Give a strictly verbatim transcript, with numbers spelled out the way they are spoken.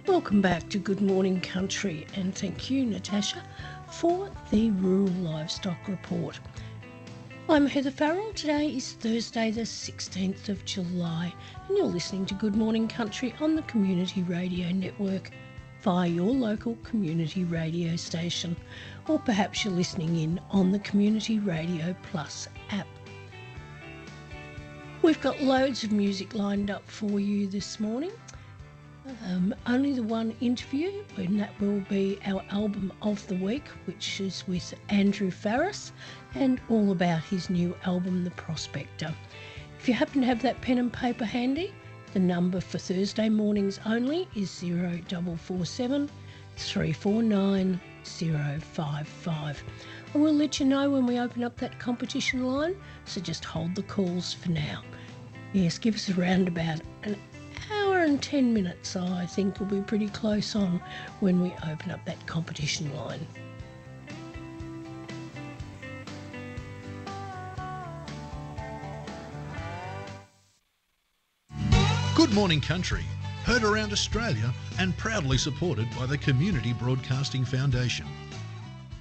Welcome back to Good Morning Country, and thank you, Natasha, for the Rural Livestock Report. I'm Heather Farrell. Today is Thursday the sixteenth of July, and you're listening to Good Morning Country on the Community Radio Network via your local community radio station, or perhaps you're listening in on the Community Radio Plus app. We've got loads of music lined up for you this morning. Um, only the one interview, and that will be our album of the week, which is with Andrew Farriss, and all about his new album, The Prospector. If you happen to have that pen and paper handy, the number for Thursday mornings only is zero four four seven, three four nine, zero five five. I will let you know when we open up that competition line, so just hold the calls for now. Yes, give us around about an hour and ten minutes, I think we'll be pretty close on when we open up that competition line. Good Morning Country, heard around Australia and proudly supported by the Community Broadcasting Foundation.